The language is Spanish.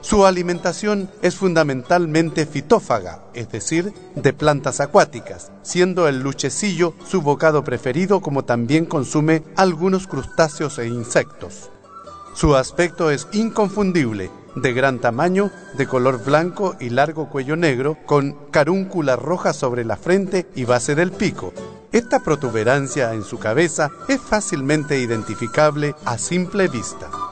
Su alimentación es fundamentalmente fitófaga, es decir, de plantas acuáticas, siendo el luchecillo su bocado preferido, como también consume algunos crustáceos e insectos. Su aspecto es inconfundible, de gran tamaño, de color blanco y largo cuello negro, con carúncula roja sobre la frente y base del pico. Esta protuberancia en su cabeza es fácilmente identificable a simple vista.